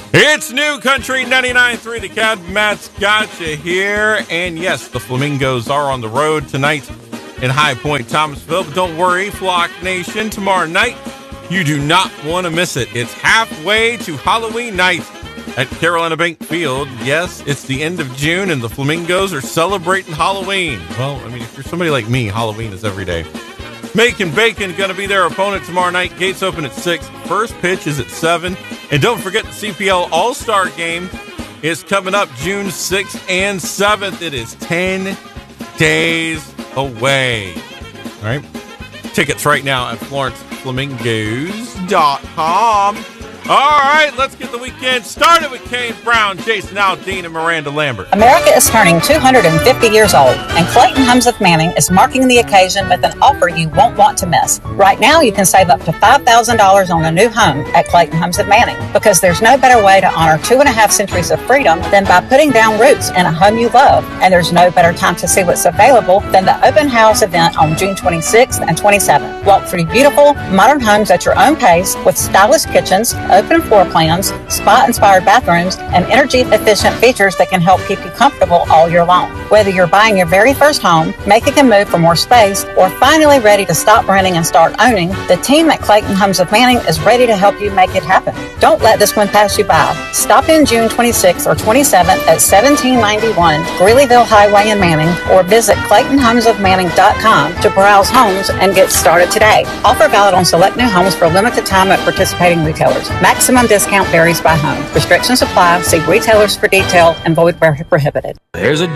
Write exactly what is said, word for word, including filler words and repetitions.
It's New Country ninety-nine point three. The Cab Matt's got you here. And yes, the Flamingos are on the road tonight in High Point, Thomasville. But don't worry, Flock Nation, tomorrow night, you do not want to miss it. It's halfway to Halloween night at Carolina Bank Field. Yes, it's the end of June, and the Flamingos are celebrating Halloween. Well, I mean, if you're somebody like me, Halloween is every day. Macon Bacon going to be their opponent tomorrow night. Gates open at six. First pitch is at seven. And don't forget the C P L All-Star Game is coming up June sixth and seventh. It is ten days away. All right. Tickets right now at Florence Flamingos dot com. All right, let's get the weekend started with Kane Brown, Jason Aldean, and Miranda Lambert. America is turning two hundred fifty years old, and Clayton Homes of Manning is marking the occasion with an offer you won't want to miss. Right now, you can save up to five thousand dollars on a new home at Clayton Homes of Manning, because there's no better way to honor two and a half centuries of freedom than by putting down roots in a home you love. And there's no better time to see what's available than the open house event on June twenty-sixth and twenty-seventh. Walk through beautiful, modern homes at your own pace with stylish kitchens, open floor plans, spa-inspired bathrooms, and energy-efficient features that can help keep you comfortable all year long. Whether you're buying your very first home, making a move for more space, or finally ready to stop renting and start owning, the team at Clayton Homes of Manning is ready to help you make it happen. Don't let this one pass you by. Stop in June twenty-sixth or twenty-seventh at seventeen ninety-one Greeleyville Highway in Manning, or visit Clayton Homes of Manning dot com to browse homes and get started today. Offer valid on select new homes for a limited time at participating retailers. Maximum discount varies by home. Restrictions apply. See retailers for detail and void where prohibited. There's a